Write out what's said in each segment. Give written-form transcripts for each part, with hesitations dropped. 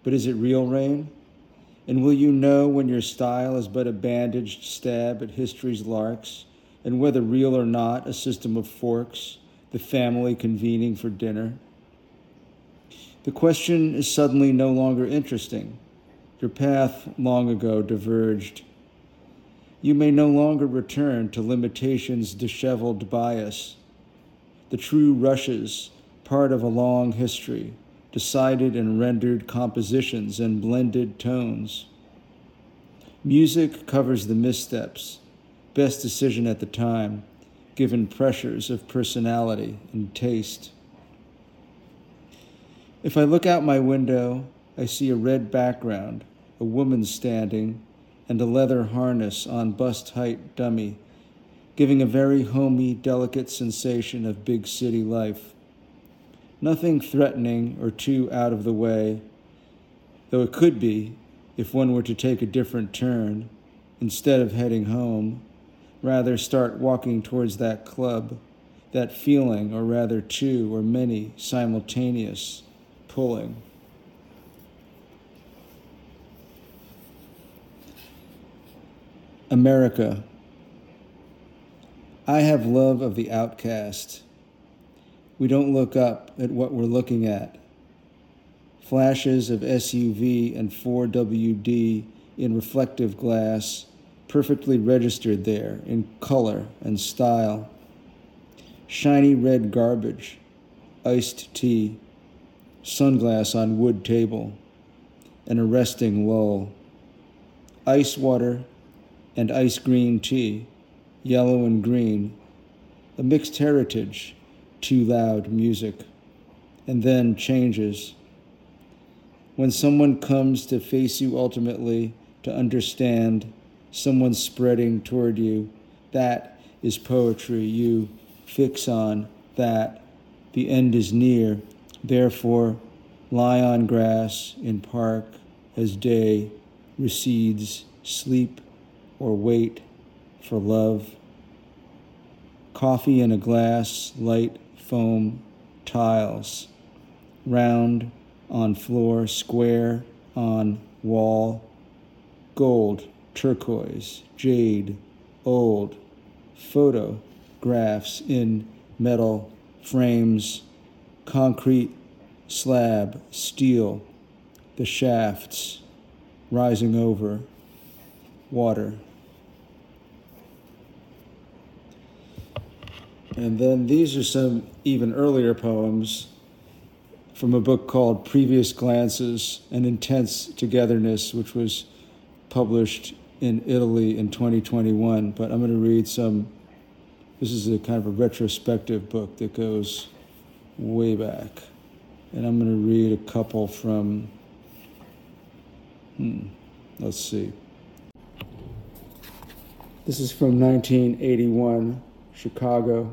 but is it real rain? And will you know when your style is but a bandaged stab at history's larks, and whether real or not a system of forks, the family convening for dinner? The question is suddenly no longer interesting. Your path long ago diverged. You may no longer return to limitation's disheveled bias. The true rushes, part of a long history, decided and rendered compositions and blended tones. Music covers the missteps, best decision at the time, given pressures of personality and taste. If I look out my window, I see a red background, a woman standing, and a leather harness on bust-height dummy, giving a very homey, delicate sensation of big city life. Nothing threatening or too out of the way, though it could be if one were to take a different turn, instead of heading home, rather start walking towards that club, that feeling, or rather two or many simultaneous pulling. America. I have love of the outcast. We don't look up at what we're looking at. Flashes of SUV and 4WD in reflective glass, perfectly registered there in color and style. Shiny red garbage, iced tea, sunglass on wood table, an arresting lull. Ice water and ice green tea, yellow and green, a mixed heritage, too loud music, and then changes. When someone comes to face you ultimately, to understand, someone spreading toward you, that is poetry. You fix on that. The end is near. Therefore, lie on grass in park as day recedes, sleep or wait for love. Coffee in a glass, light foam tiles, round on floor, square on wall, gold, turquoise, jade, old, photographs in metal frames, concrete slab, steel, the shafts rising over, water. And then these are some even earlier poems from a book called Previous Glances and Intense Togetherness, which was published in Italy in 2021. But I'm going to read some. This is a kind of a retrospective book that goes way back. And I'm going to read a couple from, let's see. This is from 1981, Chicago.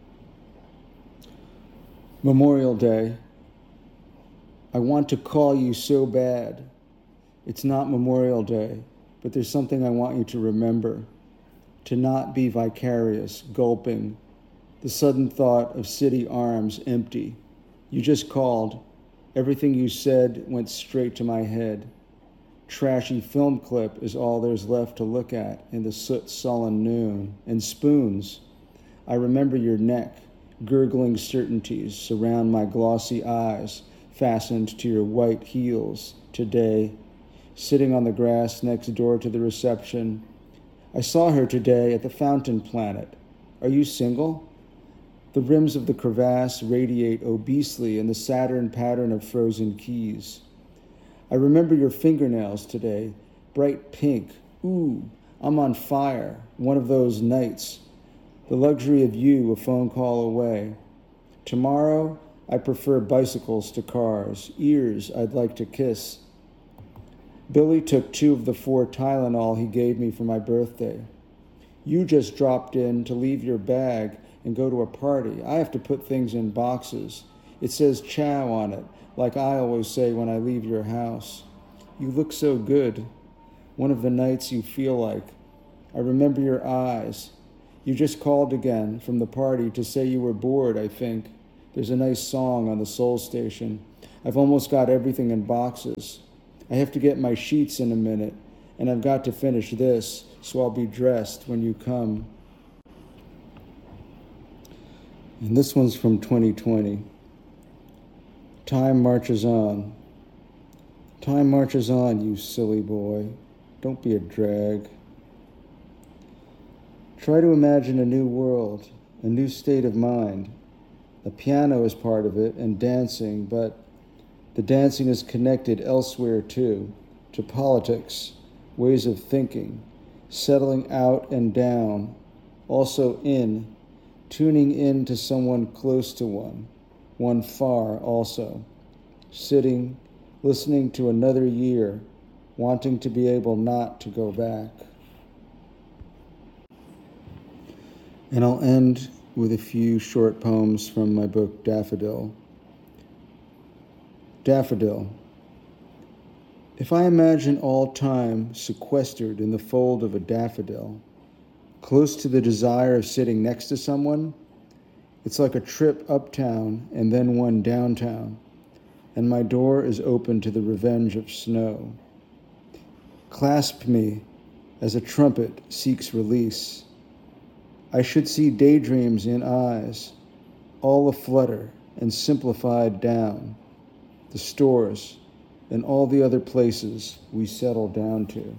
Memorial Day. I want to call you so bad. It's not Memorial Day, but there's something I want you to remember. To not be vicarious, gulping. The sudden thought of city arms empty. You just called. Everything you said went straight to my head. Trashy film clip is all there's left to look at in the soot-sullen noon. And spoons. I remember your neck. Gurgling certainties surround my glossy eyes, fastened to your white heels today, sitting on the grass next door to the reception. I saw her today at the Fountain Planet. Are you single? The rims of the crevasse radiate obesely in the Saturn pattern of frozen keys. I remember your fingernails today, bright pink. Ooh, I'm on fire, one of those nights. The luxury of you a phone call away. Tomorrow, I prefer bicycles to cars, ears I'd like to kiss. Billy took 2 of the 4 Tylenol he gave me for my birthday. You just dropped in to leave your bag and go to a party. I have to put things in boxes. It says chow on it, like I always say when I leave your house. You look so good. One of the nights you feel like. I remember your eyes. You just called again from the party to say you were bored, I think. There's a nice song on the Soul Station. I've almost got everything in boxes. I have to get my sheets in a minute, and I've got to finish this, so I'll be dressed when you come. And this one's from 2020. Time marches on. Time marches on, you silly boy. Don't be a drag. Try to imagine a new world, a new state of mind. A piano is part of it, and dancing, but the dancing is connected elsewhere too, to politics, ways of thinking, settling out and down, also in, tuning in to someone close to one far also, sitting, listening to another year, wanting to be able not to go back. And I'll end with a few short poems from my book, Daffodil. Daffodil. If I imagine all time sequestered in the fold of a daffodil, close to the desire of sitting next to someone, it's like a trip uptown and then one downtown, and my door is open to the revenge of snow. Clasp me as a trumpet seeks release. I should see daydreams in eyes, all aflutter and simplified down, the stores and all the other places we settle down to.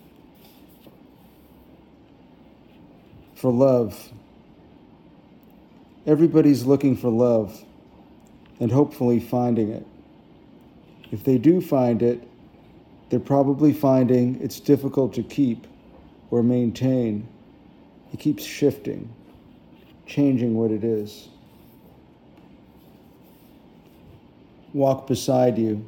For love. Everybody's looking for love and hopefully finding it. If they do find it, they're probably finding it's difficult to keep or maintain. It keeps shifting, changing what it is. Walk beside you.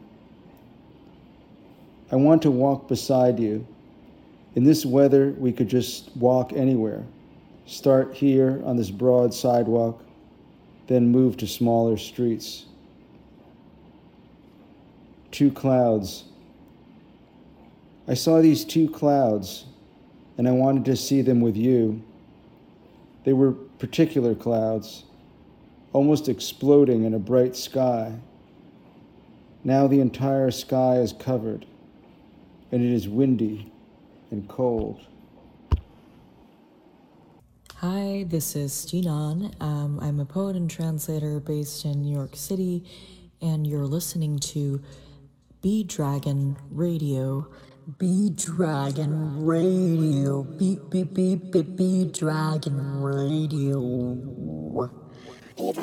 I want to walk beside you. In this weather, we could just walk anywhere. Start here on this broad sidewalk, then move to smaller streets. Two clouds. I saw these two clouds, and I wanted to see them with you. They were particular clouds, almost exploding in a bright sky. Now the entire sky is covered, and it is windy and cold. Hi, this is Jinan. I'm a poet and translator based in New York City, and you're listening to Bee Dragon Radio. Bee Dragon Radio. Bee Dragon Radio.